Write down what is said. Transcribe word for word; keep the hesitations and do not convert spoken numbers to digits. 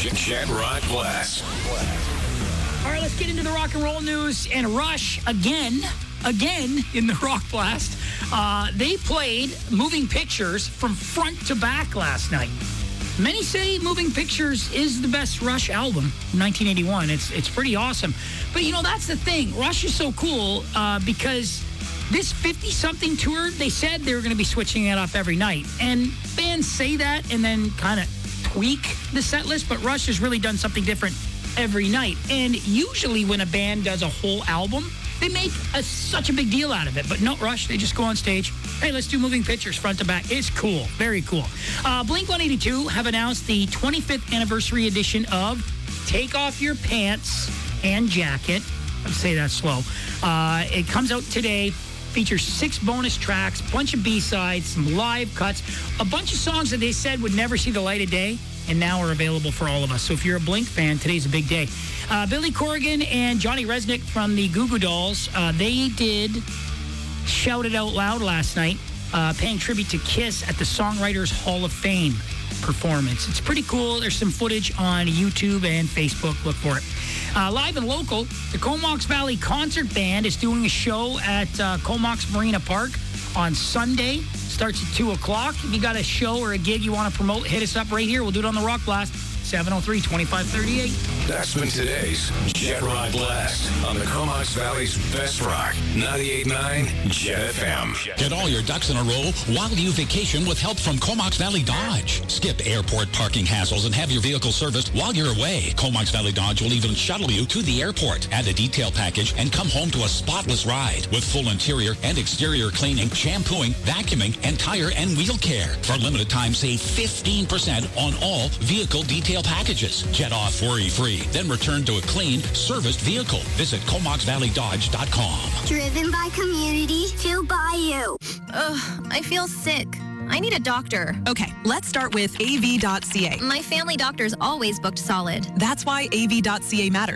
Jet Rock Blast. All right, let's get into the rock and roll news. And Rush, again, again in the Rock Blast, uh, they played Moving Pictures from front to back last night. Many say Moving Pictures is the best Rush album from nineteen eighty-one. It's it's pretty awesome. But, you know, that's the thing. Rush is so cool uh, because this fifty-something tour, they said they were going to be switching it up every night. And bands say that and then kind of tweak the set list, but Rush has really done something different every night. And usually when a band does a whole album, they make a, such a big deal out of it. But no, Rush, they just go on stage. Hey, let's do Moving Pictures front to back. It's cool. Very cool. Uh, Blink one eighty-two have announced the twenty-fifth anniversary edition of Take Off Your Pants and Jacket. I'll say that slow. Uh, it comes out today. Features six bonus tracks, bunch of B-sides, some live cuts, a bunch of songs that they said would never see the light of day, and now are available for all of us. So if you're a Blink fan, today's a big day. Uh, Billy Corgan and Johnny Resnick from the Goo Goo Dolls, uh, they did Shout It Out Loud last night, uh, paying tribute to Kiss at the Songwriters Hall of Fame performance. It's pretty cool. There's some footage on YouTube and Facebook. Look for it. Uh, live and local, the Comox Valley Concert Band is doing a show at uh, Comox Marina Park on Sunday. Starts at two o'clock. If you got a show or a gig you want to promote, hit us up right here. We'll do it on the Rock Blast, seven oh three, twenty-five thirty-eight. That's been today's Jet Rock Blast on the Comox Valley's best rock, ninety-eight point nine Jet F M. Get all your ducks in a row while you vacation with help from Comox Valley Dodge. Skip airport parking hassles and have your vehicle serviced while you're away. Comox Valley Dodge will even shuttle you to the airport. Add a detail package and come home to a spotless ride with full interior and exterior cleaning, shampooing, vacuuming, and tire and wheel care. For a limited time, save fifteen percent on all vehicle detail packages. Jet off worry-free, then return to a clean, serviced vehicle. Visit Comox Valley Dodge dot com. Driven by community, fueled by you. Ugh, I feel sick. I need a doctor. Okay, let's start with A V dot C A. My family doctor's always booked solid. That's why A V dot C A matters.